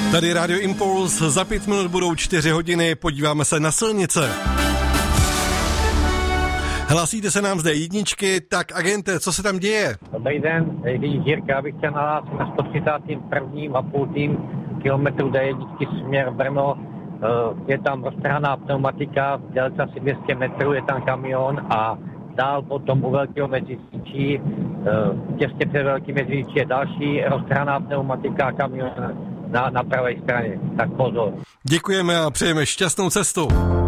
Tady Radio Impuls, za 5 minut budou 4 hodiny, podíváme se na silnice. Hlásíte se nám zde jedničky, tak agente, co se tam děje? Dobrý den, Jirka, bych chtěl nahlásit na 131,5 kilometru D1 směr Brno. Je tam roztrhaná pneumatika, v délce asi 200 metrů, je tam kamion a dál potom u Velkého Meziříčí, těsně před Velkým Meziříčí je další roztrhaná pneumatika a kamion na pravé straně. Tak pozor. Děkujeme a přejeme šťastnou cestu.